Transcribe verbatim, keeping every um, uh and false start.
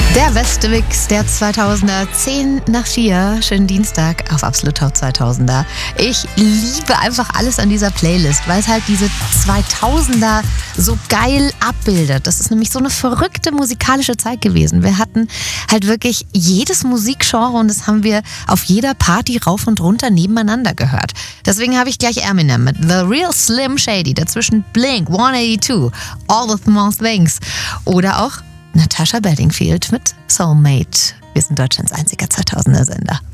Der beste Mix der zweitausender, zehn nach vier, schönen Dienstag auf Absolut Top zweitausender. Ich liebe einfach alles an dieser Playlist, weil es halt diese zweitausender so geil abbildet. Das ist nämlich so eine verrückte musikalische Zeit gewesen. Wir hatten halt wirklich jedes Musikgenre und das haben wir auf jeder Party rauf und runter nebeneinander gehört. Deswegen habe ich gleich Eminem mit The Real Slim Shady, dazwischen Blink hundertzweiundachtzig, All the Small Things oder auch Natasha Bedingfield mit Soulmate. Wir sind Deutschlands einziger zweitausender Sender.